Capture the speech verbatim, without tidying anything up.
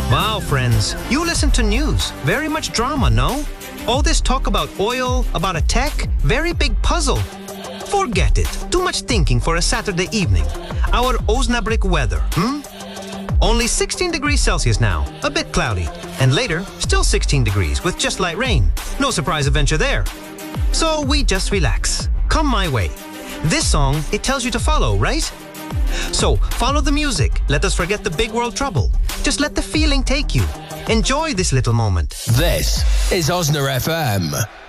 Wow, friends, you listen to news. Very much drama, no? All this talk about oil, about a tech, very big puzzle. Forget it. Too much thinking for a Saturday evening. Our Osnabrück weather, hmm? Only sixteen degrees Celsius now, a bit cloudy. And later, still sixteen degrees with just light rain. No surprise adventure there. So we just relax. Come my way. This song, it tells you to follow, right? So, follow the music. Let us forget the big world trouble. Just let the feeling take you. Enjoy this little moment. This is Osna F M.